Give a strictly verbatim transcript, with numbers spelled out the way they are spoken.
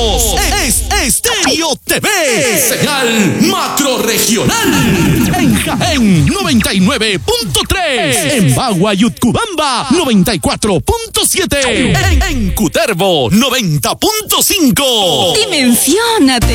somos es Estéreo T V, señal macrorregional. En Jaén, noventa y nueve punto tres. En Bagua y Utcubamba, noventa y cuatro punto siete. En, en Cutervo, noventa punto cinco. Dimensiónate.